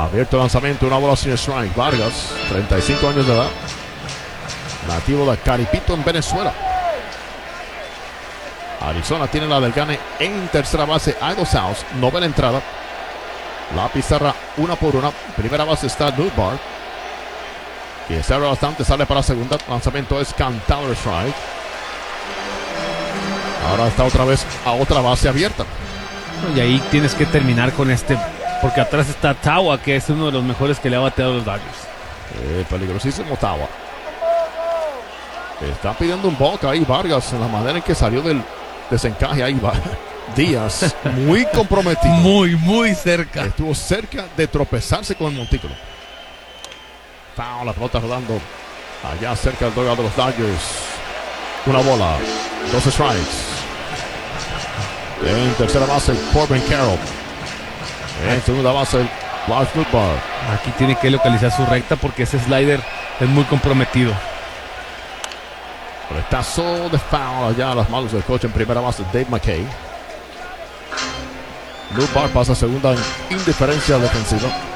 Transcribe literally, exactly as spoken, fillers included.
Abierto el lanzamiento, una bola sin strike. Vargas, treinta y cinco años de edad, nativo de Caripito en Venezuela. Arizona tiene la del gane en tercera base. Hay dos outs, novena entrada. La pizarra una por una. Primera base está Newbar, que se abre bastante, sale para segunda. Lanzamiento es cantado, strike. Ahora está otra vez a otra base abierta. Y ahí tienes que terminar con este, porque atrás está Tawa, que es uno de los mejores que le ha bateado a los Dodgers. Eh, peligrosísimo Tawa. Está pidiendo un walk ahí Vargas en la manera en que salió del desencaje. Ahí va Díaz, muy comprometido. Muy, muy cerca. Estuvo cerca de tropezarse con el montículo. Foul, la pelota rodando allá cerca del dugout de los Dodgers. Una bola, dos strikes. En tercera base, Corbin Carroll. En segunda base, Lars Nootbaar. Aquí tiene que localizar su recta porque ese slider es muy comprometido. Retazo de foul allá a las manos del coach en primera base, Dave McKay. Nootbaar pasa a segunda en indiferencia defensiva.